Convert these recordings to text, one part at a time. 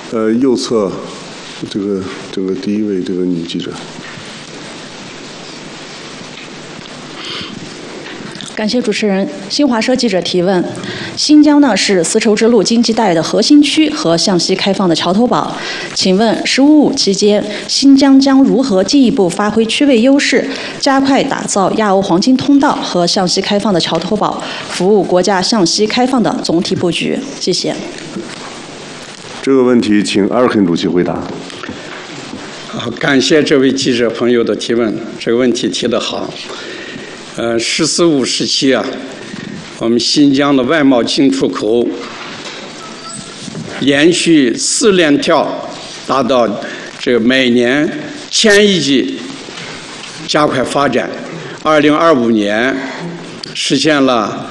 右侧这个第一位这个女记者。 感谢主持人。新华社记者提问：新疆呢是丝绸之路经济带的核心区和向西开放的桥头堡，请问“十五五”期间，新疆将如何进一步发挥区位优势，加快打造亚欧黄金通道和向西开放的桥头堡，服务国家向西开放的总体布局？谢谢。 这个问题，请阿尔肯主席回答。 好，感谢这位记者朋友的提问，这个问题提得好。“十四五”时期啊，我们新疆的外贸进出口连续4连跳，达到这个每年1000亿级，加快发展。2025年实现了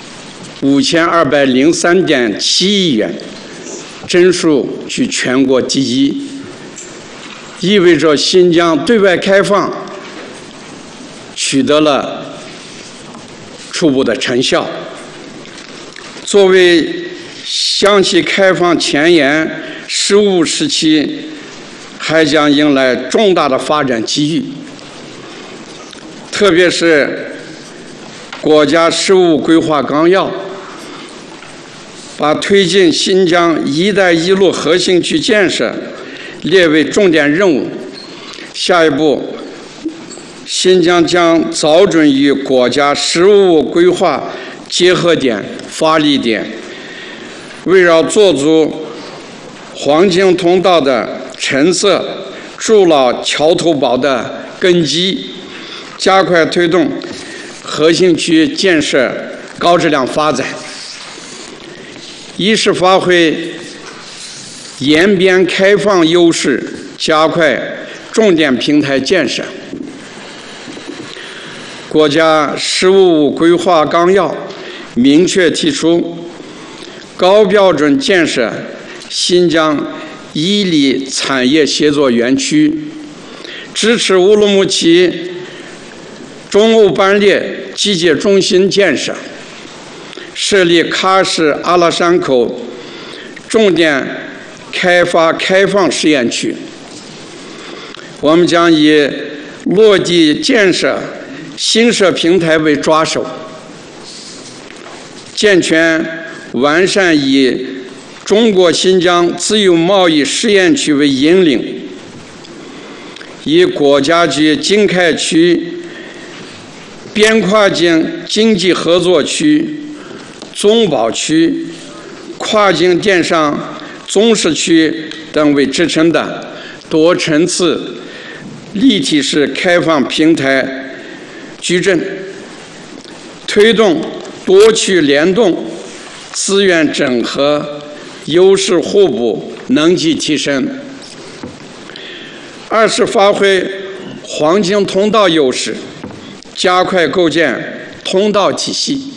5203.7亿元，增速居全国第一，意味着新疆对外开放取得了初步的成效。作为向西开放前沿，“15”时期还将迎来重大的发展机遇，特别是国家“15”规划纲要把推进新疆“一带一路”核心区建设列为重点任务。下一步，新疆将找准与国家“15”规划结合点、发力点，围绕做出黄金通道的成色，筑牢桥头堡的根基，加快推动核心区建设高质量发展。一是发挥沿边开放优势，加快重点平台建设。国家“15”规划纲要明确提出，高标准建设新疆伊犁产业协作园区，支持乌鲁木齐中欧班列集结中心建设，设立喀什阿拉山口重点开发开放试验区。我们将以落地建设新设平台为抓手，健全完善以中国新疆自由贸易试验区为引领，以国家级经开区、边跨境经济合作区、综保区、跨境电商综市区等为支撑的多层次立体式开放平台矩阵，推动多区联动、资源整合、优势互补、能级提升。二是发挥黄金通道优势，加快构建通道体系。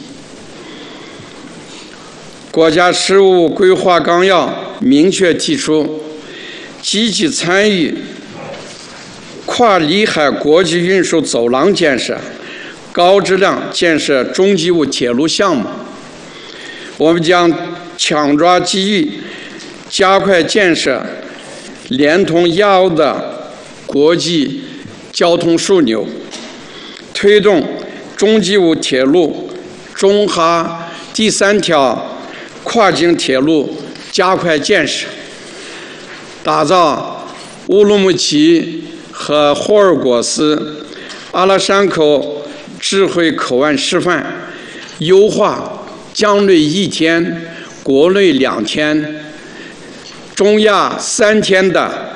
国家“15”规划纲要明确提出，积极参与跨里海国际运输走廊建设、高质量建设中机务铁路项目。我们将抢抓机遇，加快建设连通亚欧的国际交通枢纽，推动中机务铁路中哈第3条跨境铁路加快建设，打造乌鲁木齐和霍尔果斯、阿拉山口智慧口岸示范，优化疆内1天、国内2天、中亚3天的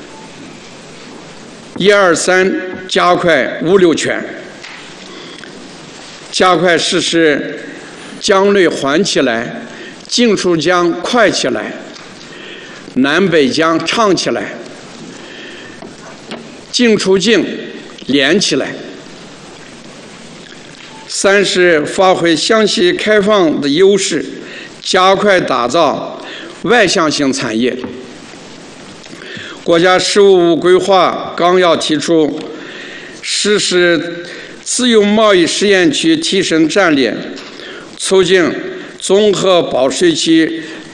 123加快物流圈，加快实施疆内缓起来、进出疆快起来、南北疆畅起来、进出境连起来。三是发挥向西开放的优势，加快打造外向型产业。国家“15”规划纲要提出，实施自由贸易试验区提升战略，促进综合保税期